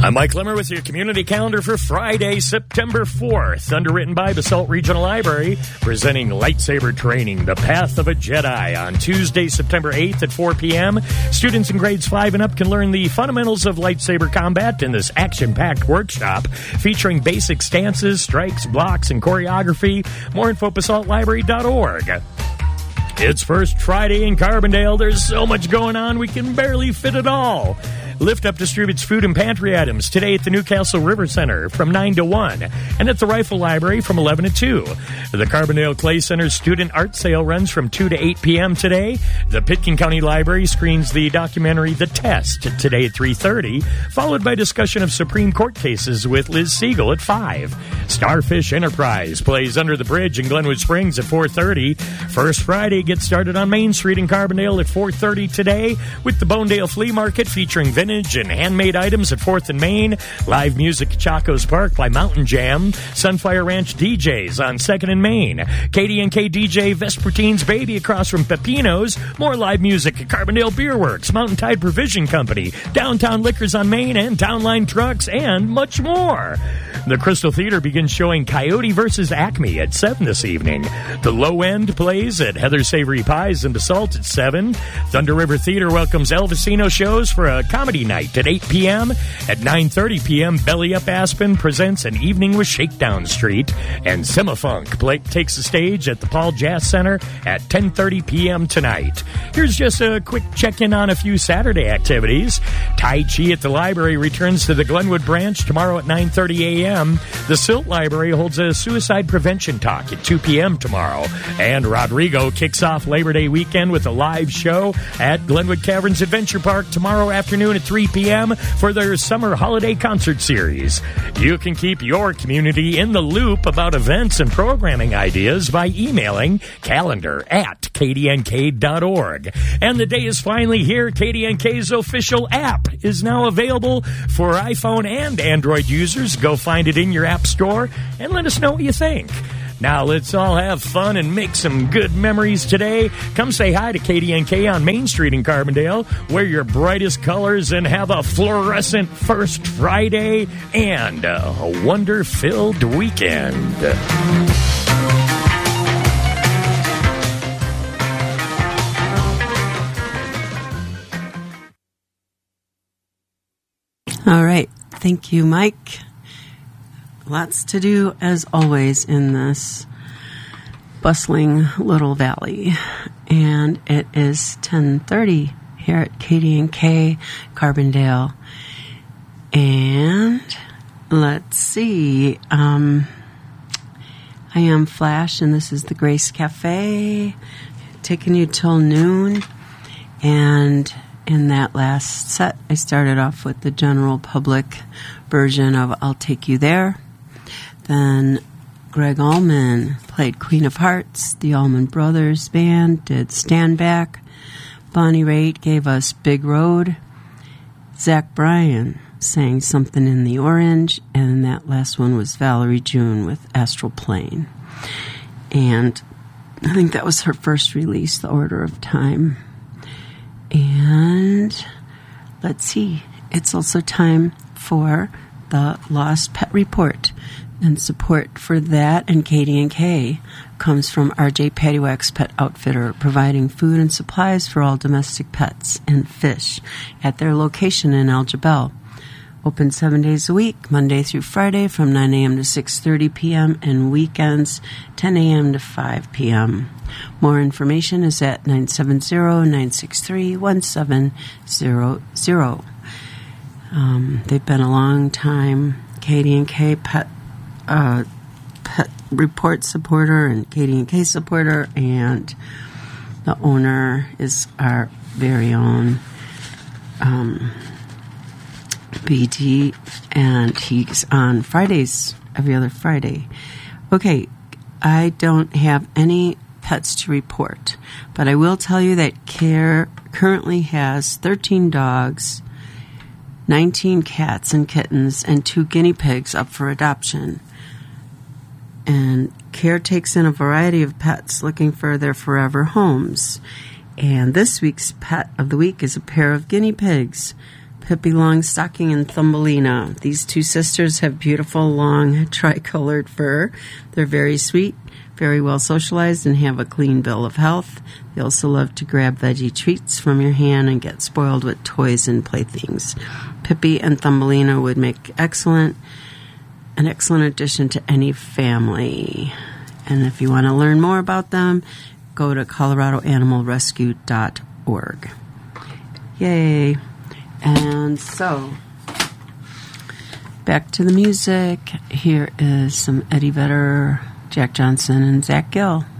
I'm Mike Limmer with your community calendar for Friday, September 4th. Underwritten by Basalt Regional Library, presenting lightsaber training, The Path of a Jedi. On Tuesday, September 8th at 4 p.m., students in grades 5 and up can learn the fundamentals of lightsaber combat in this action-packed workshop featuring basic stances, strikes, blocks, and choreography. More info at basaltlibrary.org. It's First Friday in Carbondale. There's so much going on, we can barely fit it all. Lift Up distributes food and pantry items today at the Newcastle River Center from 9 to 1 and at the Rifle Library from 11 to 2. The Carbondale Clay Center's student art sale runs from 2 to 8 p.m. today. The Pitkin County Library screens the documentary The Test today at 3:30, followed by discussion of Supreme Court cases with Liz Siegel at 5. Starfish Enterprise plays Under the Bridge in Glenwood Springs at 4:30. First Friday gets started on Main Street in Carbondale at 4:30 today with the Bonedale Flea Market featuring vintage and handmade items at 4th and Main. Live music at Chaco's Park by Mountain Jam. Sunfire Ranch DJs on 2nd and Main. KDNK DJ Vespertine's Baby across from Pepino's. More live music at Carbondale Beer Works, Mountain Tide Provision Company, Downtown Liquors on Main, and Downline Trucks, and much more. The Crystal Theater begins showing Coyote vs. Acme at 7 this evening. The Low End plays at Heather's Savory Pies in Basalt at 7. Thunder River Theater welcomes Elvisino shows for a comedy night at 8 p.m. At 9:30 p.m., Belly Up Aspen presents An Evening with Shakedown Street. And Simafunk takes the stage at the Paul Jazz Center at 10:30 p.m. tonight. Here's just a quick check-in on a few Saturday activities. Tai Chi at the library returns to the Glenwood branch tomorrow at 9:30 a.m. The Silt Library holds a suicide prevention talk at 2 p.m. tomorrow. And Rodrigo kicks off Labor Day weekend with a live show at Glenwood Caverns Adventure Park tomorrow afternoon at 3 p.m. for their summer holiday concert series. You can keep your community in the loop about events and programming ideas by emailing calendar@kdnk.org. And the day is finally here. KDNK's official app is now available for iPhone and Android users. Go find it in your app store and let us know what you think. Now, let's all have fun and make some good memories today. Come say hi to KDNK on Main Street in Carbondale. Wear your brightest colors and have a fluorescent First Friday and a wonder-filled weekend. All right. Thank you, Mike. Lots to do, as always, in this bustling little valley. And it is 10:30 here at KDNK Carbondale. And let's see. I am Flash, and this is the Grace Cafe, taking you till noon. And in that last set, I started off with the general public version of I'll Take You There. Then Greg Allman played Queen of Hearts. The Allman Brothers Band did Stand Back. Bonnie Raitt gave us Big Road. Zach Bryan sang Something in the Orange. And that last one was Valerie June with Astral Plane. And I think that was her first release, The Order of Time. And let's see. It's also time for the Lost Pet Report. And support for that and KDNK comes from RJ Pattywax Pet Outfitter, providing food and supplies for all domestic pets and fish at their location in Algebel. Open 7 days a week, Monday through Friday from 9 a.m. to 6:30 p.m. and weekends 10 a.m. to 5 p.m. More information is at 970-963-1700. They've been a long time KDNK Pet Report supporter and KDNK supporter, and the owner is our very own BT, and he's on Fridays, every other Friday. Okay, I don't have any pets to report, but I will tell you that CARE currently has 13 dogs, 19 cats and kittens, and 2 guinea pigs up for adoption. And CARE takes in a variety of pets looking for their forever homes. And this week's pet of the week is a pair of guinea pigs. Pippi Longstocking and Thumbelina. These two sisters have beautiful, long, tricolored fur. They're very sweet, very well socialized, and have a clean bill of health. They also love to grab veggie treats from your hand and get spoiled with toys and playthings. Pippi and Thumbelina would make an excellent addition to any family. And if you want to learn more about them, go to coloradoanimalrescue.org. Yay. And so, back to the music. Here is some Eddie Vedder, Jack Johnson, and Zach Gill.